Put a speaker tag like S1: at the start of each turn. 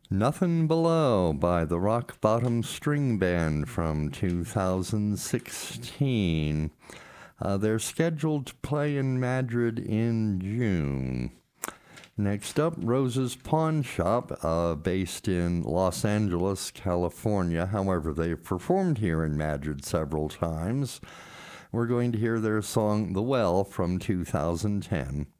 S1: Nothing Below by the Rock Bottom String Band from 2016. They're scheduled to play in Madrid in June. Next up, Rose's Pawn Shop, based in Los Angeles, California. However, they've performed here in Madrid several times. We're going to hear their song The Well from 2010.